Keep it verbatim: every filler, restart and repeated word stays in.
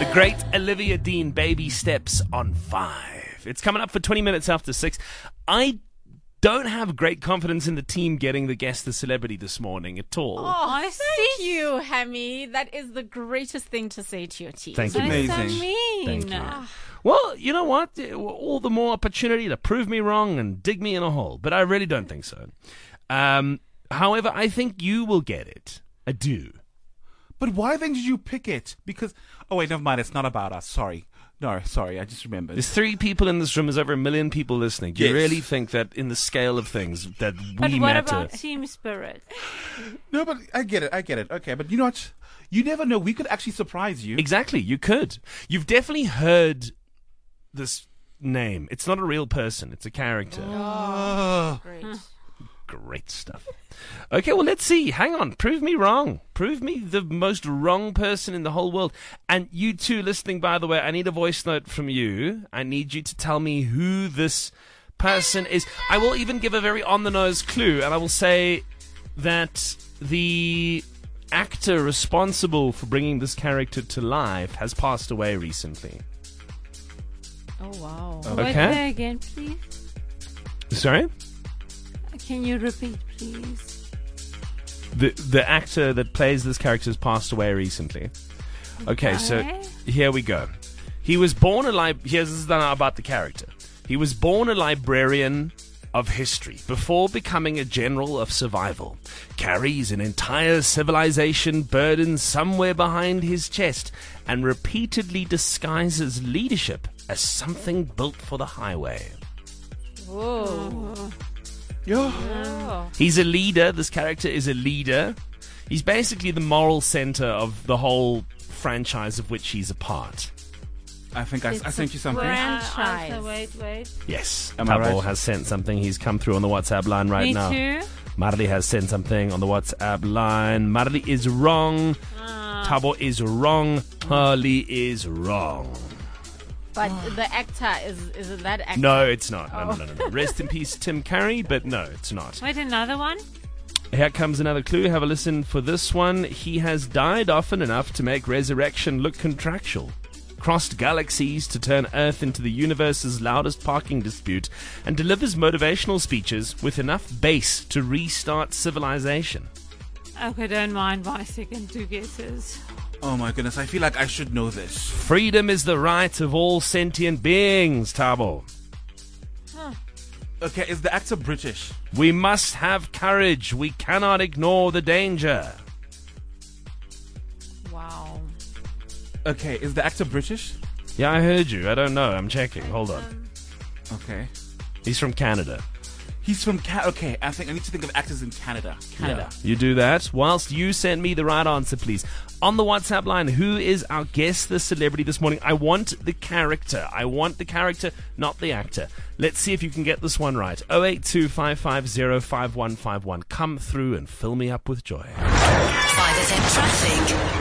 The great Olivia Dean, Baby Steps on five. It's coming up for twenty minutes after six. I don't have great confidence in the team getting the guest the celebrity this morning at all. Oh, I thank you, Hammy. That is the greatest thing to say to your team. Thank you. That is so Amazing. mean. Thank you. Well, you know what? All the more opportunity to prove me wrong and dig me in a hole. But I really don't think so. Um, however, I think you will get it. I do. But why then did you pick it? Because, oh wait, never mind. It's not about us. Sorry. No, sorry. I just remembered. There's three people in this room. There's over a million people listening. Do you Yes. really think that in the scale of things that we But what matter? about team spirit? No, but I get it. I get it. Okay, but you know what? You never know. We could actually surprise you. Exactly. You could. You've definitely heard this name. It's not a real person. It's a character. Oh. Great. Great stuff. Okay, well, let's see. Hang on. Prove me wrong. Prove me the most wrong person in the whole world. And you two listening, by the way, I need a voice note from you. I need you to tell me who this person is. I will even give a very on-the-nose clue, and I will say that the actor responsible for bringing this character to life has passed away recently. Oh, wow. Okay. Wait there again, please. Sorry? Can you repeat, please? The the actor that plays this character has passed away recently. Okay, so Okay. here we go. He was born a li- Here's this is now about the character. He was born a librarian of history before becoming a general of survival. Carries an entire civilization burden somewhere behind his chest and repeatedly disguises leadership as something built for the highway. Whoa. Yeah. Oh. He's a leader. This character is a leader. He's basically the moral center of the whole franchise of which he's a part. I think I, I It's sent a you something. brand- Uh, Franchise. also, wait, wait. Yes. Am I Tabo right? has sent something. He's come through on the WhatsApp line right Me now. too. Marley has sent something on the WhatsApp line. Marley is wrong. Uh, Tabo is wrong. Harley is wrong. But the actor, is is it that actor? No, it's not. No, no, no, no, no. Rest in peace, Tim Curry, but no, it's not. wait, another one? Here comes another clue. Have a listen for this one. He has died often enough to make resurrection look contractual. Crossed galaxies to turn Earth into the universe's loudest parking dispute, and delivers motivational speeches with enough bass to restart civilization. Okay, don't mind my second two guesses. Oh my goodness. I feel like I should know this. Freedom is the right of all sentient beings, Tabo. Okay, is the actor British? We must have courage. We cannot ignore the danger. Wow. Okay, is the actor British? Yeah, I heard you. I don't know. I'm checking. Hold on. Okay. He's from Canada. He's from Canada. Okay, I think I need to think of actors in Canada. Canada. Yeah. You do that. Whilst you send me the right answer, please. On the WhatsApp line, who is our guest, the celebrity this morning? I want the character. I want the character, not the actor. Let's see if you can get this one right. oh eight two, five five zero, five one five one. Come through and fill me up with joy. five F M traffic.